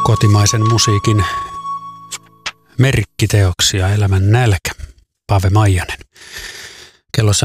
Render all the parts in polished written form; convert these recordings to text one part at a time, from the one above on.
Kotimaisen musiikin merkkiteoksia, Elämän nälkä, Pave Maijanen. Kellossa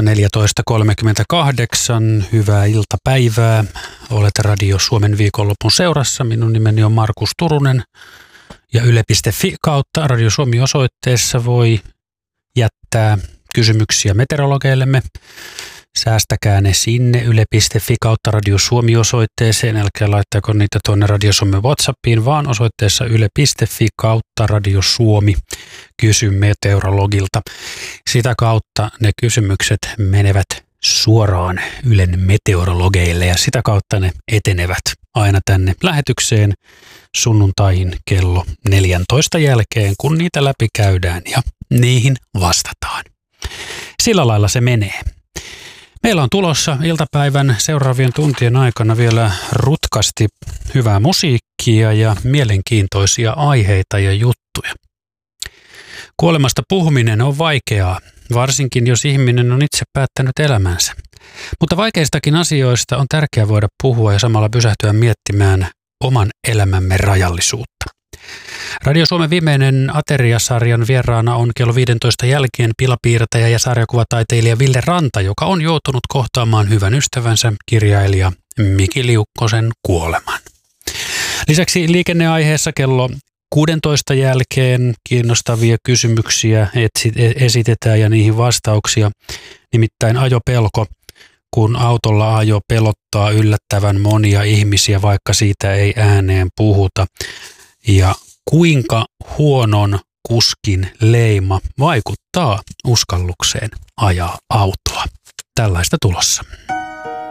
14.38, hyvää iltapäivää. Olet Radio Suomen viikonlopun seurassa. Minun nimeni on Markus Turunen ja yle.fi kautta Radio Suomi -osoitteessa voi jättää kysymyksiä meteorologeillemme. Säästäkää ne sinne yle.fi kautta Radio Suomi -osoitteeseen. Älkää laittako niitä tuonne Radio Suomen WhatsAppiin, vaan osoitteessa yle.fi kautta Radio Suomi. Kysy meteorologilta. Sitä kautta ne kysymykset menevät suoraan Ylen meteorologeille ja sitä kautta ne etenevät aina tänne lähetykseen sunnuntaihin kello 14 jälkeen, kun niitä läpi käydään ja niihin vastataan. Sillä lailla se menee. Meillä on tulossa iltapäivän seuraavien tuntien aikana vielä rutkasti hyvää musiikkia ja mielenkiintoisia aiheita ja juttuja. Kuolemasta puhuminen on vaikeaa, varsinkin jos ihminen on itse päättänyt elämänsä. Mutta vaikeistakin asioista on tärkeää voida puhua ja samalla pysähtyä miettimään oman elämämme rajallisuutta. Radio Suomen viimeinen ateriasarjan vieraana on kello 15 jälkeen pilapiirtäjä ja sarjakuvataiteilija Ville Ranta, joka on joutunut kohtaamaan hyvän ystävänsä kirjailija Miki Liukkosen kuoleman. Lisäksi liikenneaiheessa kello 16 jälkeen kiinnostavia kysymyksiä esitetään ja niihin vastauksia, nimittäin ajopelko. Kun autolla ajo pelottaa yllättävän monia ihmisiä, vaikka siitä ei ääneen puhuta. Ja kuinka huonon kuskin leima vaikuttaa uskallukseen ajaa autoa? Tällaista tulossa.